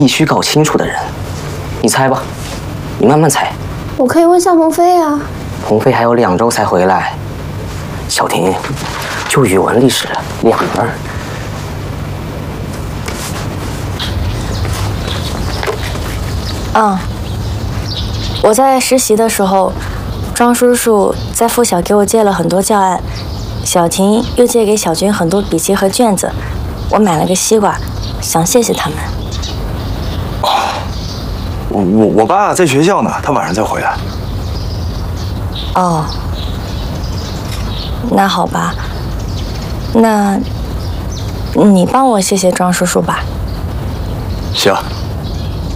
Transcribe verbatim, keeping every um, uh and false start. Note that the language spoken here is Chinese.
必须搞清楚的人。你猜吧，你慢慢猜。 我可以问向鹏飞啊。 鹏飞还有两周才回来。小婷，就语文、历史两门。 嗯，我在实习的时候，庄叔叔在附小给我借了很多教案，小婷又借给小军很多笔记和卷子，我买了个西瓜，想谢谢他们。 哦，我我我爸在学校呢，他晚上再回来。 哦，那好吧，那你帮我谢谢庄叔叔吧。 行。